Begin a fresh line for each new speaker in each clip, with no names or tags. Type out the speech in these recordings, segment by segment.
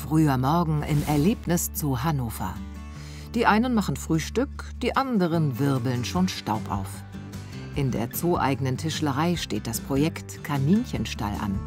Früher Morgen im Erlebniszoo Hannover. Die einen machen Frühstück, die anderen wirbeln schon Staub auf. In der zooeigenen Tischlerei steht das Projekt Kaninchenstall an.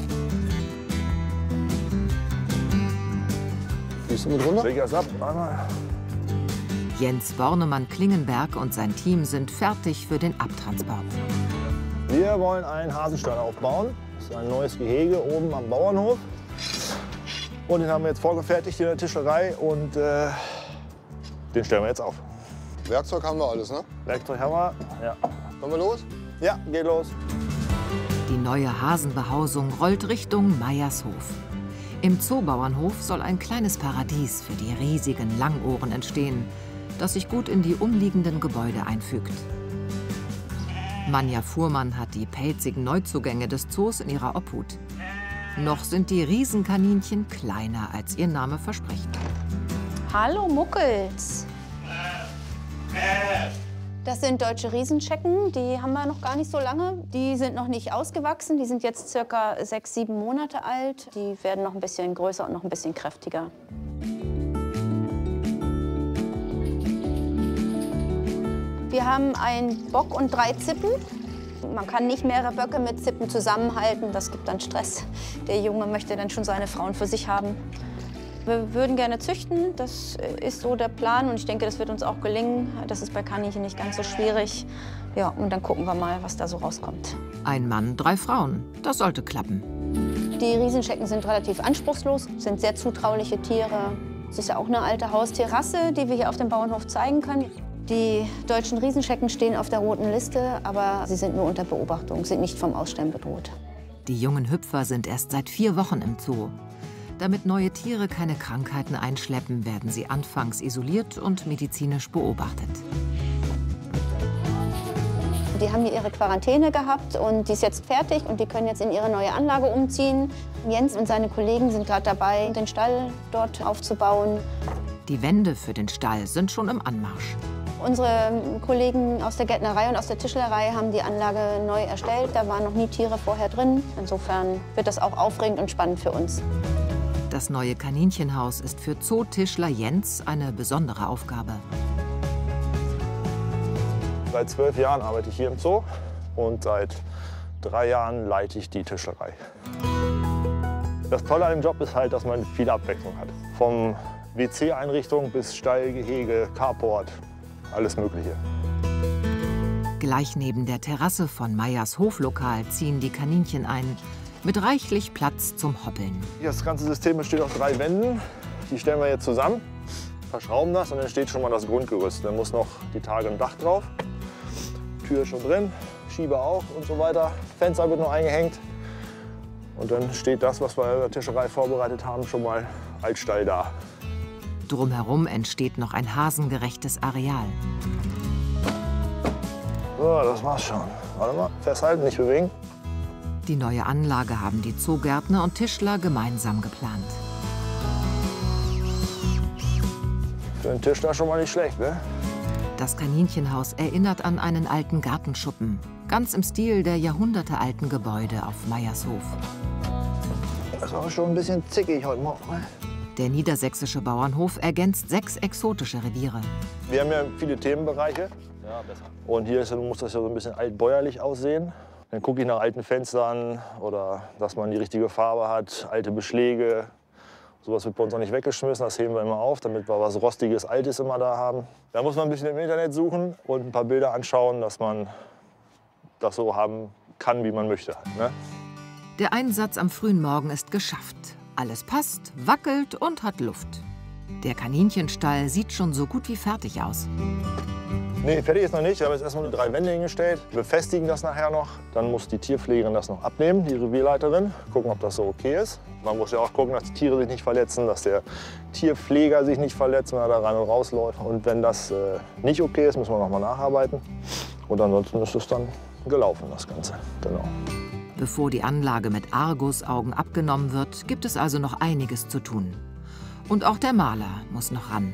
Gehst du mit runter?
Leg das ab, einmal.
Jens Bornemann-Klingenberg und sein Team sind fertig für den Abtransport.
Wir wollen einen Hasenstall aufbauen. Das ist ein neues Gehege oben am Bauernhof. Und den haben wir jetzt vorgefertigt hier in der Tischlerei und den stellen wir jetzt auf.
Werkzeug haben wir alles, ne?
Werkzeug haben wir, ja.
Wollen wir los?
Ja, geht los.
Die neue Hasenbehausung rollt Richtung Meiershof. Im Zoobauernhof soll ein kleines Paradies für die riesigen Langohren entstehen, das sich gut in die umliegenden Gebäude einfügt. Manja Fuhrmann hat die pelzigen Neuzugänge des Zoos in ihrer Obhut. Noch sind die Riesenkaninchen kleiner, als ihr Name verspricht.
Hallo Muckels. Das sind deutsche Riesenschecken, die haben wir noch gar nicht so lange. Die sind noch nicht ausgewachsen, die sind jetzt circa 6, 7 Monate alt. Die werden noch ein bisschen größer und noch ein bisschen kräftiger. Wir haben einen Bock und 3 Zippen. Man kann nicht mehrere Böcke mit Zippen zusammenhalten, das gibt dann Stress. Der Junge möchte dann schon seine Frauen für sich haben. Wir würden gerne züchten, das ist so der Plan und ich denke, das wird uns auch gelingen. Das ist bei Kaninchen nicht ganz so schwierig. Ja, und dann gucken wir mal, was da so rauskommt.
Ein Mann, 3 Frauen. Das sollte klappen.
Die Riesenschecken sind relativ anspruchslos, sind sehr zutrauliche Tiere. Es ist ja auch eine alte Haustierrasse, die wir hier auf dem Bauernhof zeigen können. Die deutschen Riesenschecken stehen auf der roten Liste, aber sie sind nur unter Beobachtung, sind nicht vom Aussterben bedroht.
Die jungen Hüpfer sind erst seit 4 Wochen im Zoo. Damit neue Tiere keine Krankheiten einschleppen, werden sie anfangs isoliert und medizinisch beobachtet.
Die haben hier ihre Quarantäne gehabt und die ist jetzt fertig und die können jetzt in ihre neue Anlage umziehen. Jens und seine Kollegen sind gerade dabei, den Stall dort aufzubauen.
Die Wände für den Stall sind schon im Anmarsch.
Unsere Kollegen aus der Gärtnerei und aus der Tischlerei haben die Anlage neu erstellt. Da waren noch nie Tiere vorher drin. Insofern wird das auch aufregend und spannend für uns.
Das neue Kaninchenhaus ist für Zootischler Jens eine besondere Aufgabe.
Seit 12 Jahren arbeite ich hier im Zoo und seit 3 Jahren leite ich die Tischlerei. Das Tolle an dem Job ist halt, dass man viel Abwechslung hat. Vom WC-Einrichtung bis Stall, Gehege, Carport, alles Mögliche.
Gleich neben der Terrasse von Meyers Hoflokal ziehen die Kaninchen ein, mit reichlich Platz zum Hoppeln.
Das ganze System besteht aus 3 Wänden. Die stellen wir jetzt zusammen, verschrauben das und dann steht schon mal das Grundgerüst. Dann muss noch die Tage ein Dach drauf, Tür schon drin, Schieber auch und so weiter. Fenster wird noch eingehängt. Und dann steht das, was wir in der Tischerei vorbereitet haben, schon mal als Stall da.
Drumherum entsteht noch ein hasengerechtes Areal.
So, das war's schon. Warte mal, festhalten, nicht bewegen.
Die neue Anlage haben die Zoogärtner und Tischler gemeinsam geplant.
Für einen Tischler schon mal nicht schlecht, ne?
Das Kaninchenhaus erinnert an einen alten Gartenschuppen, ganz im Stil der jahrhundertealten Gebäude auf Meiershof.
Das war schon ein bisschen zickig heute Morgen. Ne?
Der niedersächsische Bauernhof ergänzt 6 exotische Reviere.
Wir haben ja viele Themenbereiche. Ja, besser. Und hier muss das ja so ein bisschen altbäuerlich aussehen. Dann gucke ich nach alten Fenstern oder dass man die richtige Farbe hat, alte Beschläge. Sowas wird bei uns auch nicht weggeschmissen, das heben wir immer auf, damit wir was Rostiges, Altes immer da haben. Da muss man ein bisschen im Internet suchen und ein paar Bilder anschauen, dass man das so haben kann, wie man möchte. Ne?
Der Einsatz am frühen Morgen ist geschafft. Alles passt, wackelt und hat Luft. Der Kaninchenstall sieht schon so gut wie fertig aus.
Nee, fertig ist noch nicht. Wir haben jetzt erstmal 3 Wände hingestellt. Wir befestigen das nachher noch. Dann muss die Tierpflegerin das noch abnehmen, die Revierleiterin. Gucken, ob das so okay ist. Man muss ja auch gucken, dass die Tiere sich nicht verletzen, dass der Tierpfleger sich nicht verletzt, wenn er da rein und rausläuft. Und wenn das nicht okay ist, müssen wir noch mal nacharbeiten. Und ansonsten ist es dann gelaufen, das Ganze. Genau.
Bevor die Anlage mit Argusaugen abgenommen wird, gibt es also noch einiges zu tun. Und auch der Maler muss noch ran.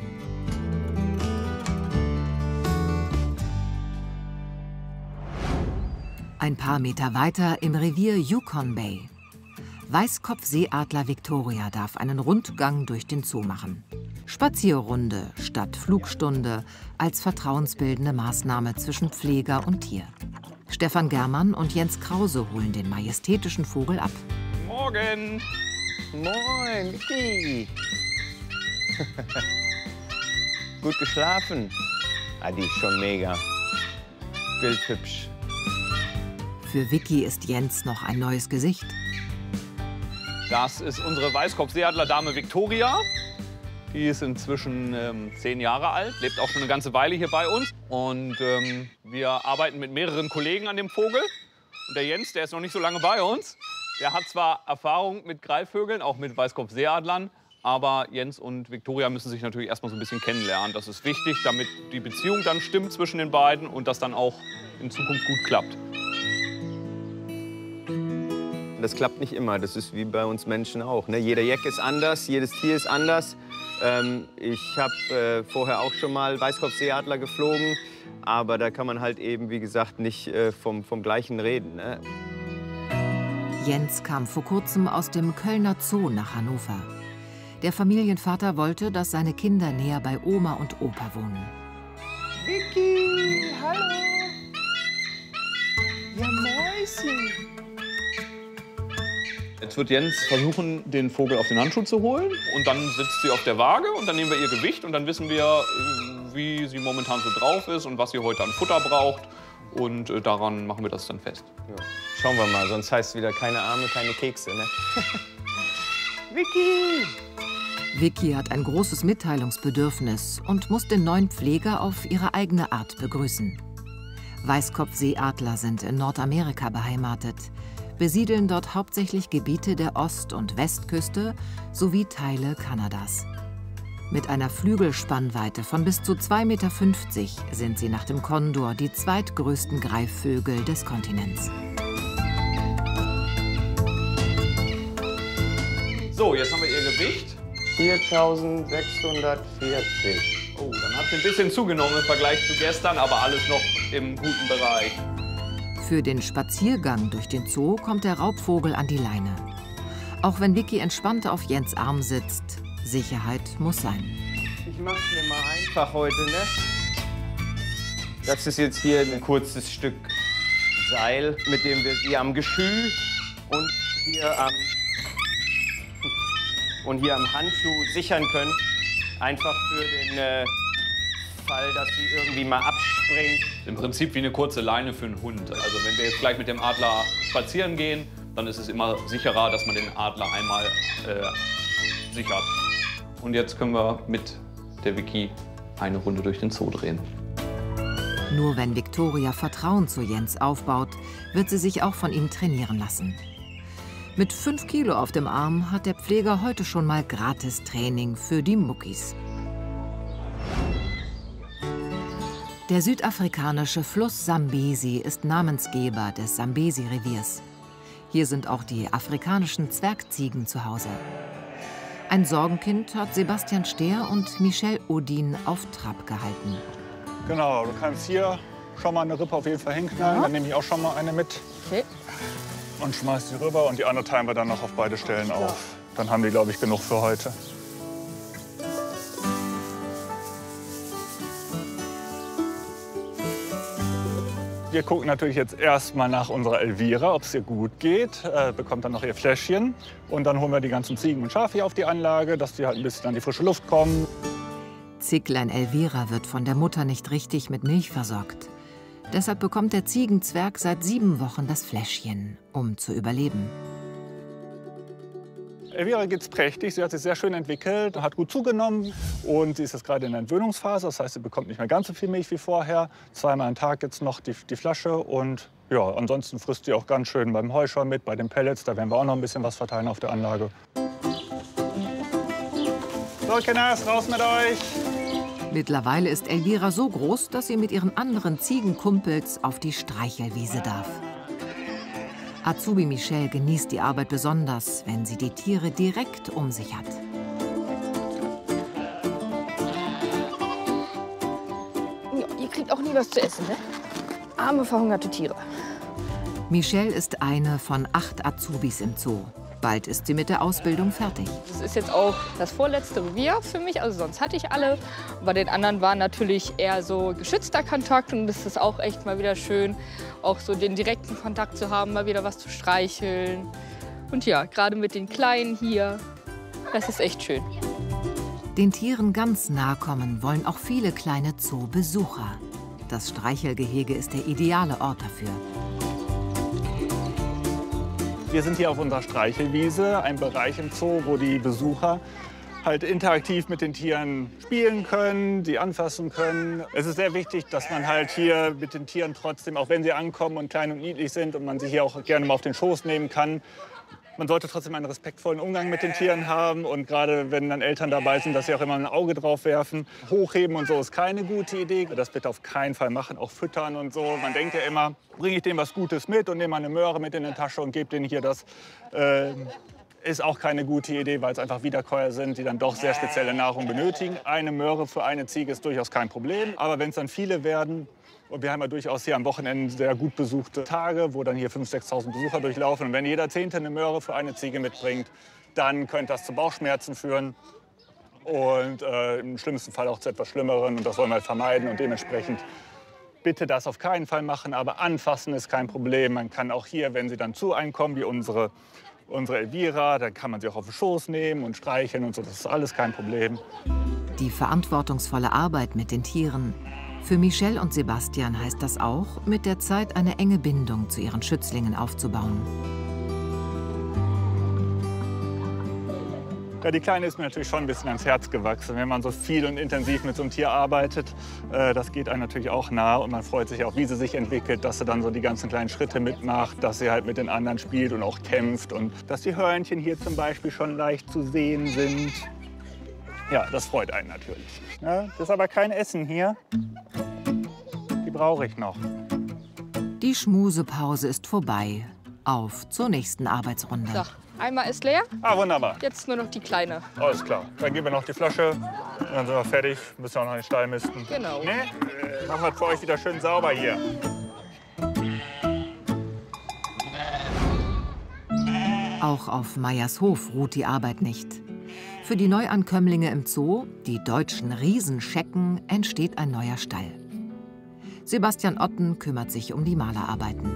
Ein paar Meter weiter im Revier Yukon Bay. Weißkopfseeadler Victoria darf einen Rundgang durch den Zoo machen. Spazierrunde statt Flugstunde als vertrauensbildende Maßnahme zwischen Pfleger und Tier. Stefan Germann und Jens Krause holen den majestätischen Vogel ab.
Morgen!
Moin, Vicky! Gut geschlafen? Ah, die ist schon mega. Bildhübsch.
Für Vicky ist Jens noch ein neues Gesicht.
Das ist unsere Weißkopfseeadler-Dame Victoria. Die ist inzwischen 10 Jahre alt, lebt auch schon eine ganze Weile hier bei uns. Und wir arbeiten mit mehreren Kollegen an dem Vogel. Und der Jens, der ist noch nicht so lange bei uns. Der hat zwar Erfahrung mit Greifvögeln, auch mit Weißkopfseeadlern. Aber Jens und Victoria müssen sich natürlich erstmal so ein bisschen kennenlernen. Das ist wichtig, damit die Beziehung dann stimmt zwischen den beiden und das dann auch in Zukunft gut klappt.
Das klappt nicht immer, das ist wie bei uns Menschen auch. Ne? Jeder Jack ist anders, jedes Tier ist anders. Ich habe vorher auch schon mal Weißkopfseeadler geflogen, aber da kann man halt eben, wie gesagt, nicht vom Gleichen reden. Ne?
Jens kam vor kurzem aus dem Kölner Zoo nach Hannover. Der Familienvater wollte, dass seine Kinder näher bei Oma und Opa wohnen.
Vicky, hallo! Ja, Mäuschen!
Jetzt wird Jens versuchen, den Vogel auf den Handschuh zu holen. Und dann sitzt sie auf der Waage und dann nehmen wir ihr Gewicht. Und dann wissen wir, wie sie momentan so drauf ist und was sie heute an Futter braucht. Und daran machen wir das dann fest.
Ja. Schauen wir mal, sonst heißt es wieder keine Arme, keine Kekse, ne? Vicky!
Vicky hat ein großes Mitteilungsbedürfnis und muss den neuen Pfleger auf ihre eigene Art begrüßen. Weißkopfseeadler sind in Nordamerika beheimatet, besiedeln dort hauptsächlich Gebiete der Ost- und Westküste sowie Teile Kanadas. Mit einer Flügelspannweite von bis zu 2,50 Meter sind sie nach dem Kondor die zweitgrößten Greifvögel des Kontinents.
So, jetzt haben wir ihr Gewicht.
4.640.
Oh, dann hat sie ein bisschen zugenommen im Vergleich zu gestern, aber alles noch im guten Bereich.
Für den Spaziergang durch den Zoo kommt der Raubvogel an die Leine. Auch wenn Vicky entspannt auf Jens Arm sitzt, Sicherheit muss sein.
Ich mach's mir mal einfach heute, ne? Das ist jetzt hier ein kurzes Stück Seil, mit dem wir sie am Geschü und hier am Handschuh sichern können. Einfach für den Fall, dass sie irgendwie mal abspringt.
Im Prinzip wie eine kurze Leine für einen Hund. Also wenn wir jetzt gleich mit dem Adler spazieren gehen, dann ist es immer sicherer, dass man den Adler einmal sichert. Und jetzt können wir mit der Vicky eine Runde durch den Zoo drehen.
Nur wenn Victoria Vertrauen zu Jens aufbaut, wird sie sich auch von ihm trainieren lassen. Mit 5 Kilo auf dem Arm hat der Pfleger heute schon mal Gratis-Training für die Muckis. Der südafrikanische Fluss Sambesi ist Namensgeber des Sambesi-Reviers. Hier sind auch die afrikanischen Zwergziegen zu Hause. Ein Sorgenkind hat Sebastian Stehr und Michel Odin auf Trab gehalten.
Genau, du kannst hier schon mal eine Rippe auf jeden Fall hinknallen. Dann nehme ich auch schon mal eine mit.
Okay.
Und schmeiß die rüber und die andere teilen wir dann noch auf beide Stellen auf. Dann haben die, glaube ich, genug für heute. Wir gucken natürlich jetzt erstmal nach unserer Elvira, ob es ihr gut geht. Bekommt dann noch ihr Fläschchen. Und dann holen wir die ganzen Ziegen und Schafe hier auf die Anlage, dass die halt ein bisschen an die frische Luft kommen.
Zicklein Elvira wird von der Mutter nicht richtig mit Milch versorgt. Deshalb bekommt der Ziegenzwerg seit 7 Wochen das Fläschchen, um zu überleben.
Elvira geht's prächtig. Sie hat sich sehr schön entwickelt, hat gut zugenommen und sie ist jetzt gerade in der Entwöhnungsphase. Das heißt, sie bekommt nicht mehr ganz so viel Milch wie vorher. 2-mal am Tag jetzt noch die Flasche und ja, ansonsten frisst sie auch ganz schön beim Heu schon mit, bei den Pellets. Da werden wir auch noch ein bisschen was verteilen auf der Anlage. So, Kinders, raus mit euch!
Mittlerweile ist Elvira so groß, dass sie mit ihren anderen Ziegenkumpels auf die Streichelwiese darf. Azubi Michel genießt die Arbeit besonders, wenn sie die Tiere direkt um sich hat.
Ja, ihr kriegt auch nie was zu essen, ne? Arme, verhungerte Tiere.
Michel ist eine von 8 Azubis im Zoo. Bald ist sie mit der Ausbildung fertig.
Das ist jetzt auch das vorletzte Revier für mich, also sonst hatte ich alle. Bei den anderen war natürlich eher so geschützter Kontakt und das ist auch echt mal wieder schön, auch so den direkten Kontakt zu haben, mal wieder was zu streicheln. Und ja, gerade mit den Kleinen hier, das ist echt schön.
Den Tieren ganz nahe kommen wollen auch viele kleine Zoo-Besucher. Das Streichelgehege ist der ideale Ort dafür.
Wir sind hier auf unserer Streichelwiese, ein Bereich im Zoo, wo die Besucher halt interaktiv mit den Tieren spielen können, sie anfassen können. Es ist sehr wichtig, dass man halt hier mit den Tieren trotzdem, auch wenn sie ankommen und klein und niedlich sind und man sie hier auch gerne mal auf den Schoß nehmen kann, man sollte trotzdem einen respektvollen Umgang mit den Tieren haben und gerade wenn dann Eltern dabei sind, dass sie auch immer ein Auge drauf werfen. Hochheben und so ist keine gute Idee. Das bitte auf keinen Fall machen, auch füttern und so. Man denkt ja immer, bringe ich dem was Gutes mit und nehme mal eine Möhre mit in die Tasche und gebe denen hier das. Ist auch keine gute Idee, weil es einfach Wiederkäuer sind, die dann doch sehr spezielle Nahrung benötigen. Eine Möhre für eine Ziege ist durchaus kein Problem. Aber wenn es dann viele werden, und wir haben ja durchaus hier am Wochenende sehr gut besuchte Tage, wo dann hier 5.000, 6.000 Besucher durchlaufen. Und wenn jeder Zehnte eine Möhre für eine Ziege mitbringt, dann könnte das zu Bauchschmerzen führen. Und im schlimmsten Fall auch zu etwas Schlimmeren. Und das wollen wir halt vermeiden. Und dementsprechend bitte das auf keinen Fall machen. Aber anfassen ist kein Problem. Man kann auch hier, wenn sie dann zu einem kommen, wie unsere Elvira, dann kann man sie auch auf den Schoß nehmen und streicheln und so. Das ist alles kein Problem.
Die verantwortungsvolle Arbeit mit den Tieren. Für Michelle und Sebastian heißt das auch, mit der Zeit eine enge Bindung zu ihren Schützlingen aufzubauen.
Ja, die Kleine ist mir natürlich schon ein bisschen ans Herz gewachsen. Wenn man so viel und intensiv mit so einem Tier arbeitet, das geht einem natürlich auch nah. Und man freut sich auch, wie sie sich entwickelt, dass sie dann so die ganzen kleinen Schritte mitmacht, dass sie halt mit den anderen spielt und auch kämpft. Und dass die Hörnchen hier zum Beispiel schon leicht zu sehen sind. Ja, das freut einen natürlich. Ja, das ist aber kein Essen hier. Die brauche ich noch.
Die Schmusepause ist vorbei. Auf zur nächsten Arbeitsrunde.
So, einmal ist leer.
Ah, wunderbar.
Jetzt nur noch die Kleine.
Alles klar. Dann geben wir noch die Flasche. Und dann sind wir fertig. Müssen wir auch noch in den Stall misten.
Genau.
Ne? Machen wir es für euch wieder schön sauber hier.
Auch auf Meyers Hof ruht die Arbeit nicht. Für die Neuankömmlinge im Zoo, die deutschen Riesenschecken, entsteht ein neuer Stall. Sebastian Otten kümmert sich um die Malerarbeiten.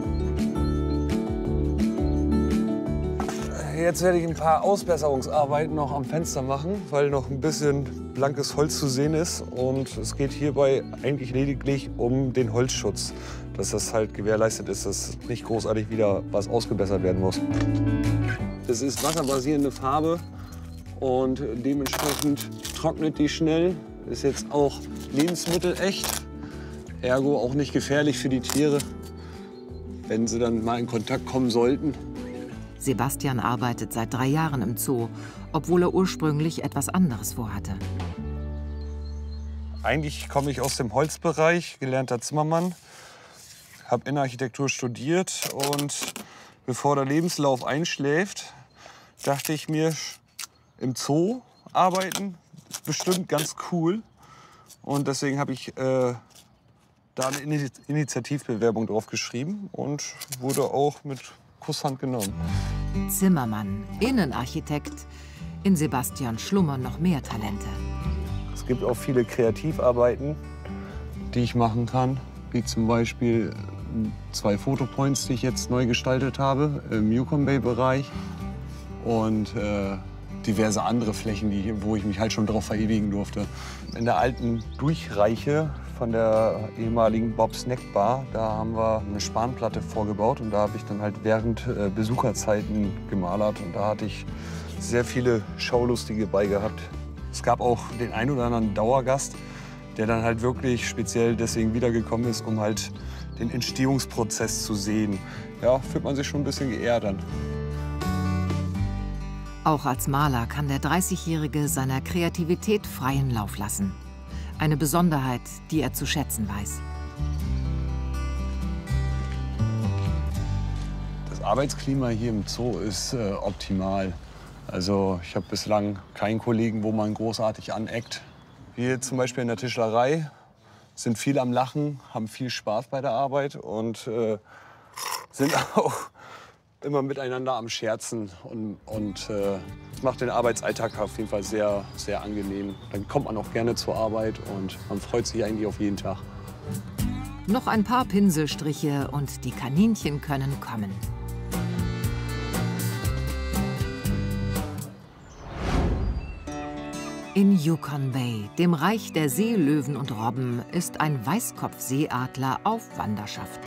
Jetzt werde ich ein paar Ausbesserungsarbeiten noch am Fenster machen, weil noch ein bisschen blankes Holz zu sehen ist. Und es geht hierbei eigentlich lediglich um den Holzschutz, dass das halt gewährleistet ist, dass nicht großartig wieder was ausgebessert werden muss. Es ist wasserbasierende Farbe und dementsprechend trocknet die schnell. Ist jetzt auch lebensmittelecht, ergo auch nicht gefährlich für die Tiere, wenn sie dann mal in Kontakt kommen sollten.
Sebastian arbeitet seit 3 Jahren im Zoo, obwohl er ursprünglich etwas anderes vorhatte.
Eigentlich komme ich aus dem Holzbereich, gelernter Zimmermann, habe Innenarchitektur studiert und bevor der Lebenslauf einschläft, dachte ich mir, im Zoo arbeiten ist bestimmt ganz cool. Und deswegen habe ich da eine Initiativbewerbung drauf geschrieben und wurde auch mit Kusshand genommen.
Zimmermann, Innenarchitekt. In Sebastian schlummern noch mehr Talente.
Es gibt auch viele Kreativarbeiten, die ich machen kann. Wie zum Beispiel 2 Fotopoints, die ich jetzt neu gestaltet habe im Yukon Bay-Bereich. Und diverse andere Flächen, wo ich mich halt schon drauf verewigen durfte. In der alten Durchreiche von der ehemaligen Bob Snack Bar, da haben wir eine Spanplatte vorgebaut und da habe ich dann halt während Besucherzeiten gemalert und da hatte ich sehr viele Schaulustige bei gehabt. Es gab auch den ein oder anderen Dauergast, der dann halt wirklich speziell deswegen wiedergekommen ist, um halt den Entstehungsprozess zu sehen. Ja, fühlt man sich schon ein bisschen geehrt an.
Auch als Maler kann der 30-Jährige seiner Kreativität freien Lauf lassen. Eine Besonderheit, die er zu schätzen weiß.
Das Arbeitsklima hier im Zoo ist optimal. Also ich habe bislang keinen Kollegen, wo man großartig aneckt. Wir zum Beispiel in der Tischlerei sind viel am Lachen, haben viel Spaß bei der Arbeit und sind auch immer miteinander am Scherzen und macht den Arbeitsalltag auf jeden Fall sehr, sehr angenehm. Dann kommt man auch gerne zur Arbeit und man freut sich eigentlich auf jeden Tag.
Noch ein paar Pinselstriche und die Kaninchen können kommen. In Yukon Bay, dem Reich der Seelöwen und Robben, ist ein Weißkopfseeadler auf Wanderschaft.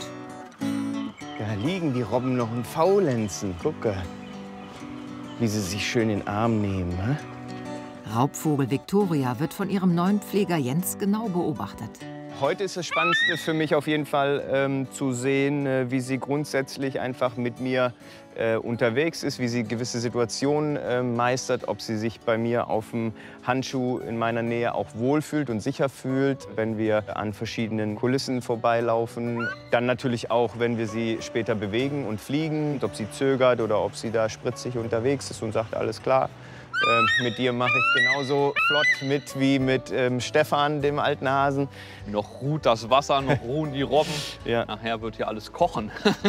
Da liegen die Robben noch und faulenzen. Gucke, wie sie sich schön in den Arm nehmen. Hä?
Raubvogel Victoria wird von ihrem neuen Pfleger Jens genau beobachtet.
Heute ist das Spannendste für mich auf jeden Fall zu sehen, wie sie grundsätzlich einfach mit mir unterwegs ist, wie sie gewisse Situationen meistert, ob sie sich bei mir auf dem Handschuh in meiner Nähe auch wohlfühlt und sicher fühlt, wenn wir an verschiedenen Kulissen vorbeilaufen. Dann natürlich auch, wenn wir sie später bewegen und fliegen, ob sie zögert oder ob sie da spritzig unterwegs ist und sagt, alles klar. Mit dir mache ich genauso flott mit wie mit Stefan, dem alten Hasen.
Noch ruht das Wasser, noch ruhen die Robben.
Ja.
Nachher wird hier alles kochen.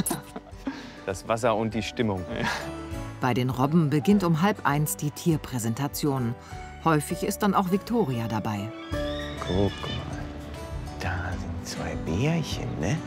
Das Wasser und die Stimmung.
Ja.
Bei den Robben beginnt um 12:30 die Tierpräsentation. Häufig ist dann auch Victoria dabei.
Guck mal, da sind 2 Bärchen, ne?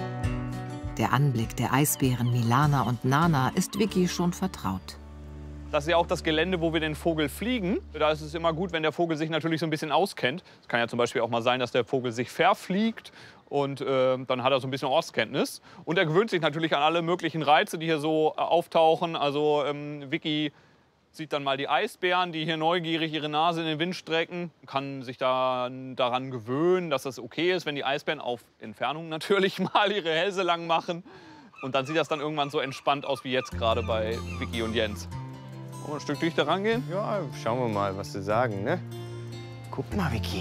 Der Anblick der Eisbären Milana und Nana ist Vicky schon vertraut.
Das ist ja auch das Gelände, wo wir den Vogel fliegen. Da ist es immer gut, wenn der Vogel sich natürlich so ein bisschen auskennt. Es kann ja zum Beispiel auch mal sein, dass der Vogel sich verfliegt und dann hat er so ein bisschen Ortskenntnis. Und er gewöhnt sich natürlich an alle möglichen Reize, die hier so auftauchen. Also Vicky sieht dann mal die Eisbären, die hier neugierig ihre Nase in den Wind strecken. Kann sich dann daran gewöhnen, dass das okay ist, wenn die Eisbären auf Entfernung natürlich mal ihre Hälse lang machen. Und dann sieht das dann irgendwann so entspannt aus wie jetzt gerade bei Vicky und Jens. Ein Stück dichter rangehen?
Ja, schauen wir mal, was sie sagen, ne? Guck mal, Vicky.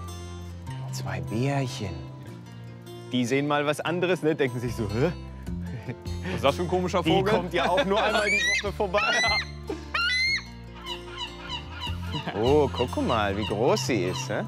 2 Bärchen. Die sehen mal was anderes, ne? Denken sich so, hä?
Was ist das für ein komischer
Die
Vogel?
kommt ja auch nur einmal die Woche vorbei. Oh, guck mal, wie groß sie ist, ne?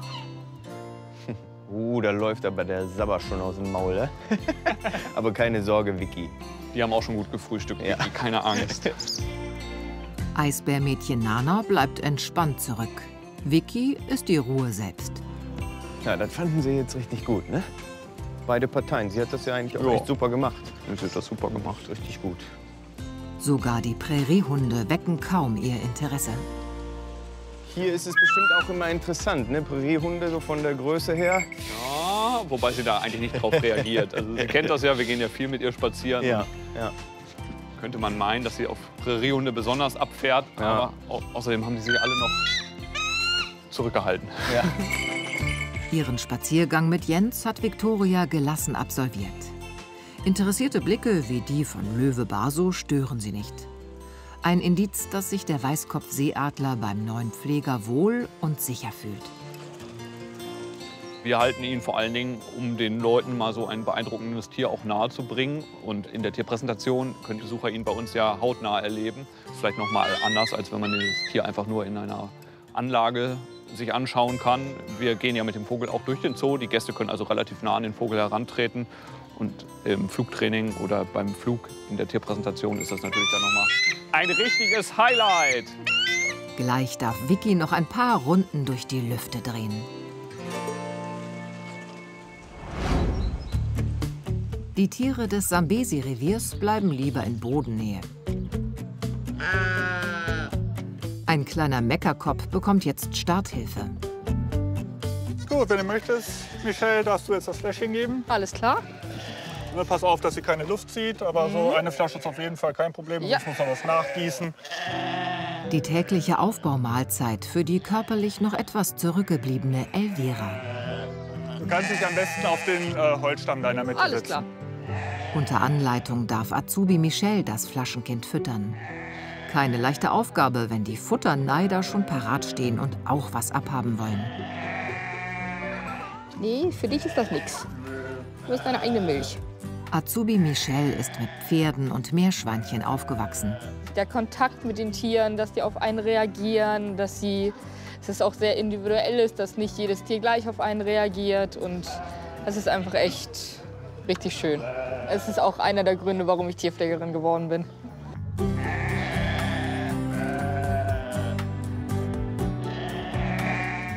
Da läuft aber der Sabber schon aus dem Maul, ne? Aber keine Sorge, Vicky.
Die haben auch schon gut gefrühstückt,
Ja.
Vicky, keine Angst.
Eisbärmädchen Nana bleibt entspannt zurück. Vicky ist die Ruhe selbst.
Ja, das fanden sie jetzt richtig gut, ne? Beide Parteien. Sie hat das ja eigentlich auch echt super gemacht.
Sie hat das super gemacht.
Richtig gut.
Sogar die Präriehunde wecken kaum ihr Interesse.
Hier ist es bestimmt auch immer interessant, ne? Präriehunde so von der Größe her.
Ja, wobei sie da eigentlich nicht drauf reagiert. Also sie kennt das ja, wir gehen ja viel mit ihr spazieren.
Ja, ja.
Könnte man meinen, dass sie auf Präriehunde besonders abfährt.
Ja.
Aber außerdem haben die sich alle noch zurückgehalten.
Ja.
Ihren Spaziergang mit Jens hat Victoria gelassen absolviert. Interessierte Blicke wie die von Löwe Baso stören sie nicht. Ein Indiz, dass sich der Weißkopfseeadler beim neuen Pfleger wohl und sicher fühlt.
Wir halten ihn vor allen Dingen, um den Leuten mal so ein beeindruckendes Tier auch nahe zu bringen. Und in der Tierpräsentation können die Besucher ihn bei uns ja hautnah erleben. Vielleicht noch mal anders, als wenn man dieses Tier einfach nur in einer Anlage sich anschauen kann. Wir gehen ja mit dem Vogel auch durch den Zoo. Die Gäste können also relativ nah an den Vogel herantreten. Und im Flugtraining oder beim Flug in der Tierpräsentation ist das natürlich dann noch mal ein richtiges Highlight.
Gleich darf Vicky noch ein paar Runden durch die Lüfte drehen. Die Tiere des Sambesi-Reviers bleiben lieber in Bodennähe. Ein kleiner Meckerkopf bekommt jetzt Starthilfe.
Gut, wenn du möchtest, Michelle, darfst du jetzt das Fläschchen geben.
Alles klar?
Pass auf, dass sie keine Luft zieht, aber so eine Flasche ist auf jeden Fall kein Problem.
Ja.
Sonst muss man was nachgießen.
Die tägliche Aufbaumahlzeit für die körperlich noch etwas zurückgebliebene Elvira.
Du kannst dich am besten auf den Holzstamm deiner Mitte
Alles
setzen.
klar.
Unter Anleitung darf Azubi Michelle das Flaschenkind füttern. Keine leichte Aufgabe, wenn die Futterneider schon parat stehen und auch was abhaben wollen.
Nee, für dich ist das nix. Du hast deine eigene Milch.
Azubi Michelle ist mit Pferden und Meerschweinchen aufgewachsen.
Der Kontakt mit den Tieren, dass die auf einen reagieren, dass es auch sehr individuell ist, dass nicht jedes Tier gleich auf einen reagiert. Und es ist einfach echt richtig schön. Es ist auch einer der Gründe, warum ich Tierpflegerin geworden bin.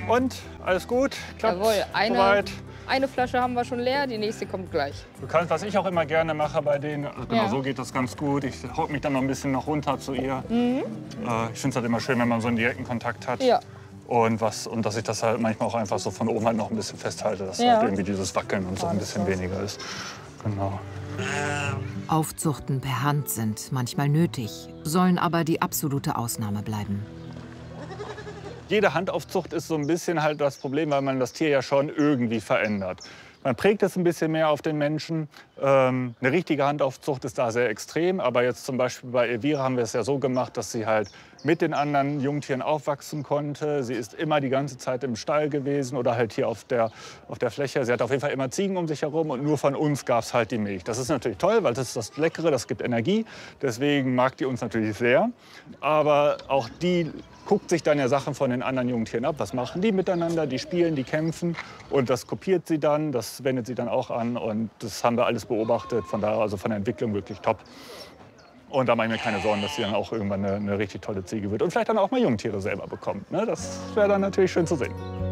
Und, alles gut? Klappt
Jawohl,
soweit?
eine Flasche haben wir schon leer, die nächste kommt gleich.
Du kannst, was ich auch immer gerne mache bei denen, genau
Ja.
so geht das ganz gut. Ich haut mich dann noch ein bisschen noch runter zu ihr. Ich finde es halt immer schön, wenn man so einen direkten Kontakt hat.
Ja.
Und dass ich das halt manchmal auch einfach so von oben halt noch ein bisschen festhalte, dass
Ja.
halt irgendwie dieses Wackeln und so ein bisschen weniger ist. Genau.
Aufzuchten per Hand sind manchmal nötig, sollen aber die absolute Ausnahme bleiben.
Jede Handaufzucht ist so ein bisschen halt das Problem, weil man das Tier ja schon irgendwie verändert. Man prägt es ein bisschen mehr auf den Menschen. Eine richtige Handaufzucht ist da sehr extrem. Aber jetzt zum Beispiel bei Elvira haben wir es ja so gemacht, dass sie halt mit den anderen Jungtieren aufwachsen konnte. Sie ist immer die ganze Zeit im Stall gewesen oder halt hier auf der Fläche. Sie hat auf jeden Fall immer Ziegen um sich herum und nur von uns gab es halt die Milch. Das ist natürlich toll, weil das ist das Leckere, das gibt Energie. Deswegen mag die uns natürlich sehr. Aber auch die guckt sich dann ja Sachen von den anderen Jungtieren ab. Was machen die miteinander? Die spielen, die kämpfen. Und das kopiert sie dann, das wendet sie dann auch an. Und das haben wir alles beobachtet. Von daher, also von der Entwicklung wirklich top. Und da mache ich mir keine Sorgen, dass sie dann auch irgendwann eine richtig tolle Ziege wird. Und vielleicht dann auch mal Jungtiere selber bekommt. Ne? Das wäre dann natürlich schön zu sehen.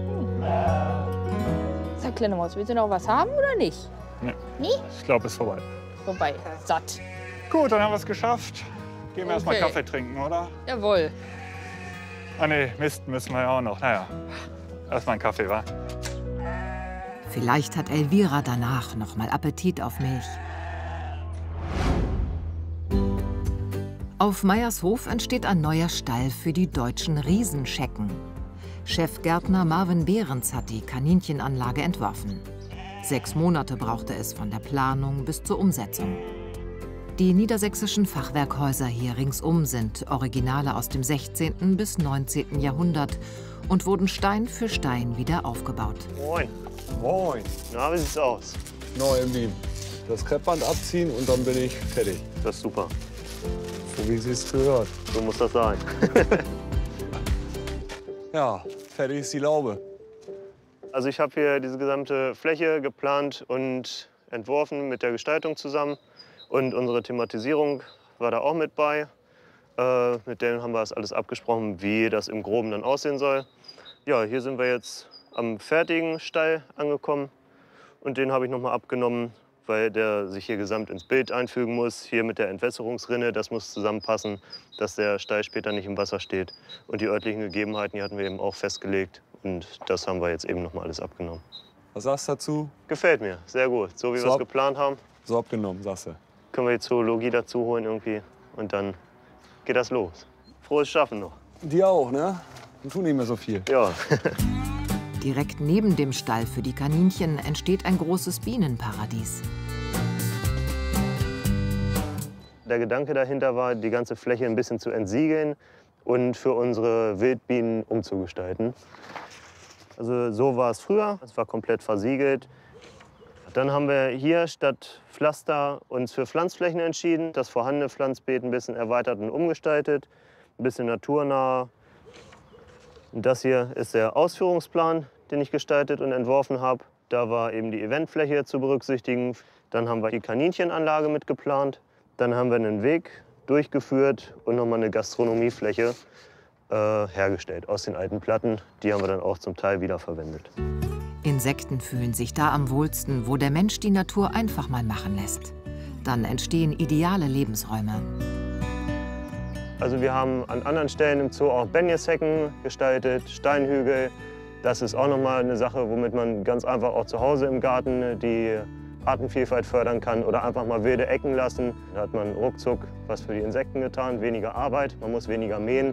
Sag, kleine Maus, willst du noch was haben oder nicht?
Nee.
Nie?
Ich glaube, es ist vorbei.
Vorbei, satt.
Gut, dann haben wir es geschafft. Gehen wir erst mal
Okay.
Kaffee trinken, oder?
Jawohl.
Ah nee, Mist müssen wir ja auch noch. Naja, erst mal einen Kaffee, wa?
Vielleicht hat Elvira danach noch mal Appetit auf Milch. Auf Meyers Hof entsteht ein neuer Stall für die deutschen Riesenschecken. Chefgärtner Marvin Behrens hat die Kaninchenanlage entworfen. 6 Monate brauchte es von der Planung bis zur Umsetzung. Die niedersächsischen Fachwerkhäuser hier ringsum sind Originale aus dem 16. bis 19. Jahrhundert und wurden Stein für Stein wieder aufgebaut.
Moin.
Moin.
Na, wie sieht's aus?
Neu im Lieben. Das Kreppband abziehen und dann bin ich fertig.
Das ist super.
So wie sie es gehört.
So muss das sein.
Ja, fertig ist die Laube.
Also ich habe hier diese gesamte Fläche geplant und entworfen mit der Gestaltung zusammen. Und unsere Thematisierung war da auch mit bei. Mit denen haben wir das alles abgesprochen, wie das im Groben dann aussehen soll. Ja, hier sind wir jetzt am fertigen Stall angekommen. Und den habe ich nochmal abgenommen, weil der sich hier gesamt ins Bild einfügen muss. Hier mit der Entwässerungsrinne, das muss zusammenpassen, dass der Stall später nicht im Wasser steht. Und die örtlichen Gegebenheiten, die hatten wir eben auch festgelegt. Und das haben wir jetzt eben nochmal alles abgenommen.
Was sagst du dazu?
Gefällt mir, sehr gut. So wie wir es geplant haben.
So abgenommen, sagst du.
Können wir die Zoologie dazu holen irgendwie und dann geht das los. Frohes Schaffen noch.
Die auch, ne? Und tun nicht mehr so viel.
Ja.
Direkt neben dem Stall für die Kaninchen entsteht ein großes Bienenparadies.
Der Gedanke dahinter war, die ganze Fläche ein bisschen zu entsiegeln und für unsere Wildbienen umzugestalten. Also so war es früher, es war komplett versiegelt. Dann haben wir hier statt Pflaster uns für Pflanzflächen entschieden, das vorhandene Pflanzbeet ein bisschen erweitert und umgestaltet, ein bisschen naturnah. Und das hier ist der Ausführungsplan, den ich gestaltet und entworfen habe. Da war eben die Eventfläche zu berücksichtigen. Dann haben wir die Kaninchenanlage mitgeplant. Dann haben wir einen Weg durchgeführt und nochmal eine Gastronomiefläche hergestellt aus den alten Platten. Die haben wir dann auch zum Teil wiederverwendet.
Insekten fühlen sich da am wohlsten, wo der Mensch die Natur einfach mal machen lässt. Dann entstehen ideale Lebensräume.
Also wir haben an anderen Stellen im Zoo auch Benjeshecken gestaltet, Steinhügel. Das ist auch nochmal eine Sache, womit man ganz einfach auch zu Hause im Garten die Artenvielfalt fördern kann oder einfach mal wilde Ecken lassen. Da hat man ruckzuck was für die Insekten getan, weniger Arbeit, man muss weniger mähen.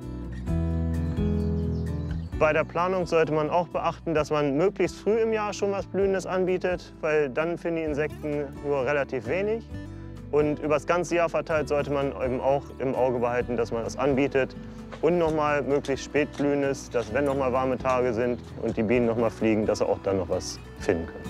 Bei der Planung sollte man auch beachten, dass man möglichst früh im Jahr schon was Blühendes anbietet, weil dann finden die Insekten nur relativ wenig. Und über das ganze Jahr verteilt sollte man eben auch im Auge behalten, dass man das anbietet. Und nochmal möglichst Spätblühendes, dass wenn nochmal warme Tage sind und die Bienen nochmal fliegen, dass sie auch dann noch was finden können.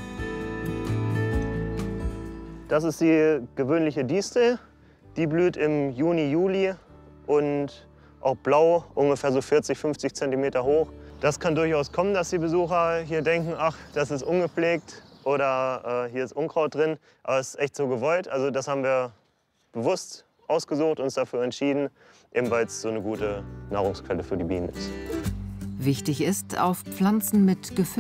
Das ist die gewöhnliche Distel. Die blüht im Juni, Juli und auch blau, ungefähr so 40, 50 Zentimeter hoch. Das kann durchaus kommen, dass die Besucher hier denken, ach, das ist ungepflegt oder hier ist Unkraut drin. Aber es ist echt so gewollt. Also das haben wir bewusst ausgesucht und uns dafür entschieden, eben weil es so eine gute Nahrungsquelle für die Bienen ist.
Wichtig ist, auf Pflanzen mit gefüllten